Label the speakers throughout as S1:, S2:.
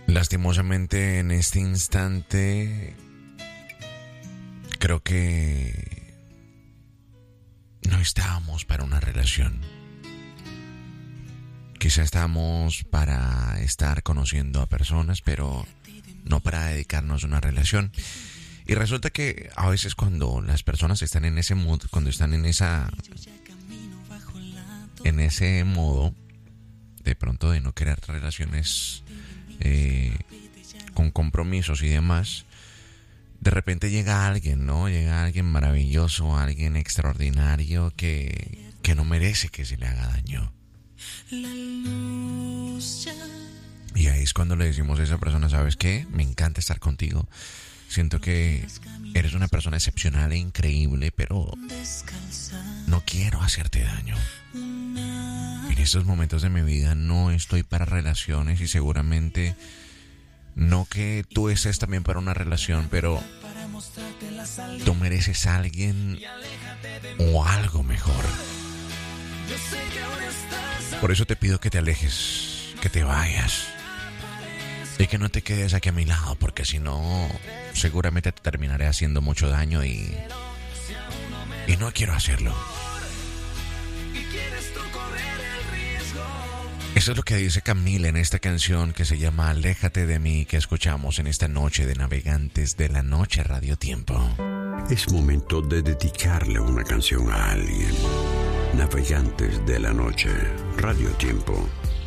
S1: Lastimosamente en este instante creo que no estábamos para una relación. Quizá estamos para estar conociendo a personas, pero no para dedicarnos a una relación. Y resulta que a veces cuando las personas están en ese mood, cuando están en ese modo, de pronto de no querer relaciones con compromisos y demás, de repente llega alguien, ¿no? Llega alguien maravilloso, alguien extraordinario que no merece que se le haga daño. Y ahí es cuando le decimos a esa persona, ¿sabes qué? Me encanta estar contigo. Siento que eres una persona excepcional e increíble, pero no quiero hacerte daño. En estos momentos de mi vida no estoy para relaciones y seguramente no que tú estés también para una relación, pero tú mereces a alguien o algo mejor. Por eso te pido que te alejes, que te vayas y que no te quedes aquí a mi lado, porque si no, seguramente te terminaré haciendo mucho daño y no quiero hacerlo. Eso es lo que dice Camila en esta canción que se llama Aléjate de mí, que escuchamos en esta noche de Navegantes de la Noche Radio Tiempo.
S2: Es momento de dedicarle una canción a alguien. Navegantes de la Noche Radio Tiempo.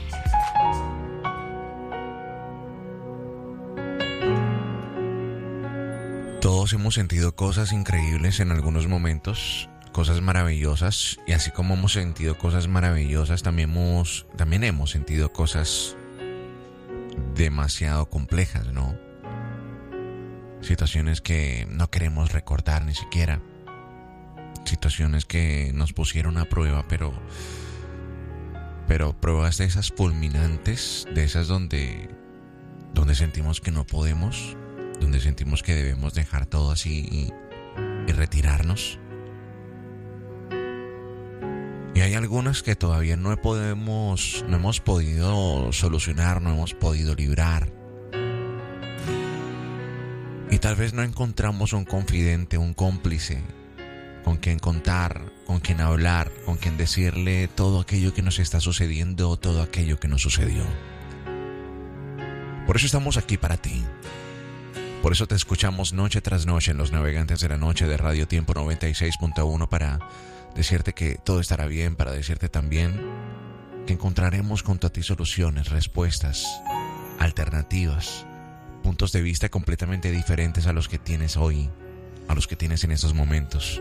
S1: Todos hemos sentido cosas increíbles en algunos momentos, cosas maravillosas, y así como hemos sentido cosas maravillosas, también hemos sentido cosas demasiado complejas, ¿no? Situaciones que no queremos recordar ni siquiera. Situaciones que nos pusieron a prueba, pero pruebas de esas fulminantes, de esas donde sentimos que no podemos, donde sentimos que debemos dejar todo así y retirarnos. Y hay algunas que todavía no hemos podido solucionar, no hemos podido librar. Y tal vez no encontramos un confidente, un cómplice con quien contar, con quien hablar, con quien decirle todo aquello que nos está sucediendo, todo aquello que nos sucedió. Por eso estamos aquí para ti. Por eso te escuchamos noche tras noche en los Navegantes de la Noche de Radio Tiempo 96.1 para decirte que todo estará bien, para decirte también que encontraremos junto a ti soluciones, respuestas, alternativas, puntos de vista completamente diferentes a los que tienes hoy, a los que tienes en estos momentos.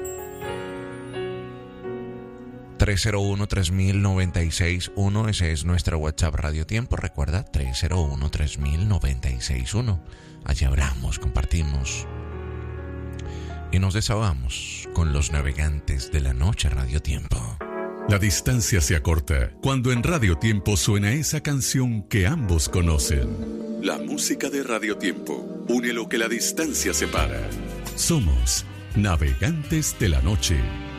S1: 301-3000-961, ese es nuestro WhatsApp Radio Tiempo, recuerda, 301-3000-961. Allí hablamos, compartimos y nos desahogamos con los Navegantes de la Noche Radio Tiempo.
S3: La distancia se acorta cuando en Radio Tiempo suena esa canción que ambos conocen. La música de Radio Tiempo une lo que la distancia separa. Somos Navegantes de la Noche.